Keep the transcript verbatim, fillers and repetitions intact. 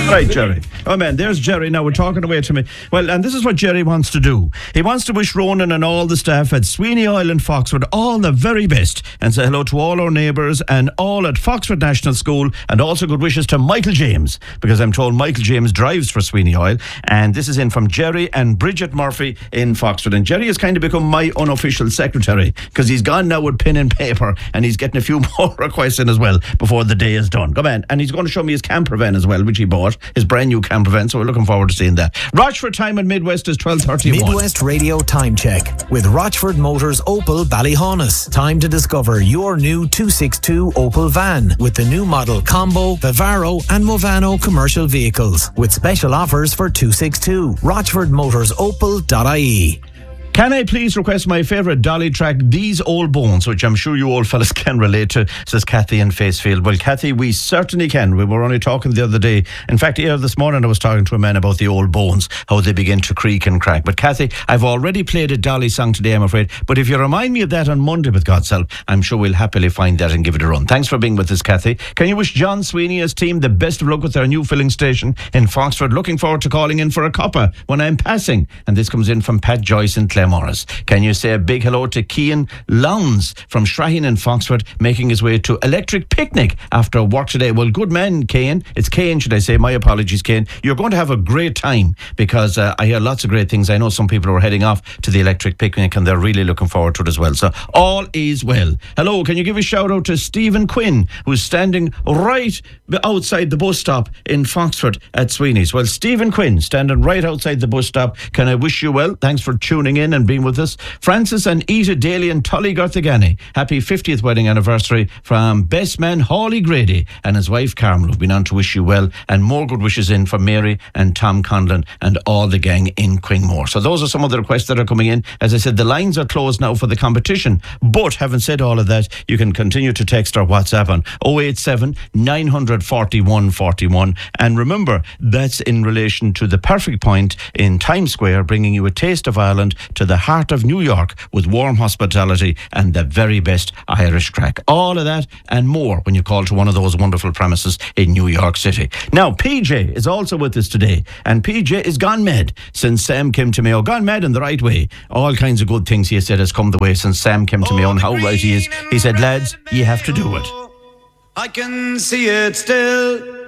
Right, Jerry. Oh, man, there's Jerry. Now we're talking away to me. Well, and this is what Jerry wants to do. He wants to wish Ronan and all the staff at Sweeney Oil and Foxford all the very best and say hello to all our neighbours and all at Foxford National School, and also good wishes to Michael James, because I'm told Michael James drives for Sweeney Oil. And this is in from Jerry and Bridget Murphy in Foxford. And Jerry has kind of become my unofficial secretary because he's gone now with pen and paper and he's getting a few more requests in as well before the day is done. Come on. And he's going to show me his camper van as well, which he bought, his brand new camper van, so we're looking forward to seeing that. Rochford time in Midwest is twelve thirty-one. Midwest Radio Time Check with Rochford Motors Opel Ballyhaunis. Time to discover your new two sixty-two Opel van with the new model Combo, Vivaro and Movano commercial vehicles with special offers for two sixty-two. rochford motors opel dot I E. Can I please request my favourite Dolly track, These Old Bones, which I'm sure you old fellas can relate to, says Kathy in Facefield. Well, Kathy, we certainly can. We were only talking the other day. In fact, here this morning I was talking to a man about the old bones, how they begin to creak and crack. But Kathy, I've already played a Dolly song today, I'm afraid. But if you remind me of that on Monday with God's help, I'm sure we'll happily find that and give it a run. Thanks for being with us, Kathy. Can you wish John Sweeney and his team the best of luck with their new filling station in Foxford? Looking forward to calling in for a cuppa when I'm passing. And this comes in from Pat Joyce in Claremorris. Can you say a big hello to Cian Lowndes from Strahan in Foxford, making his way to Electric Picnic after work today? Well, good man, Cian. It's Cian, should I say. My apologies, Cian. You're going to have a great time because uh, I hear lots of great things. I know some people are heading off to the Electric Picnic and they're really looking forward to it as well. So all is well. Hello, can you give a shout out to Stephen Quinn, who's standing right outside the bus stop in Foxford at Sweeney's? Well, Stephen Quinn, standing right outside the bus stop, can I wish you well? Thanks for tuning in and being with us. Francis and Ita Daly and Tully Garthagani, happy fiftieth wedding anniversary from best man Hawley Grady and his wife Carmel, who've been on to wish you well, and more good wishes in for Mary and Tom Conlon and all the gang in Quingmore. So those are some of the requests that are coming in. As I said, the lines are closed now for the competition, but having said all of that, you can continue to text or WhatsApp on oh eight seven, nine four one, four one, and remember, that's in relation to the Perfect Point in Times Square, bringing you a taste of Ireland to the heart of New York with warm hospitality and the very best Irish crack. All of that and more when you call to one of those wonderful premises in New York City. Now, P J is also with us today, and P J is gone mad since Sam came to Mayo. Gone mad in the right way. All kinds of good things, he said, has come the way since Sam came to Mayo, and how right he is. He said, lads, you have to do it. I can see it still.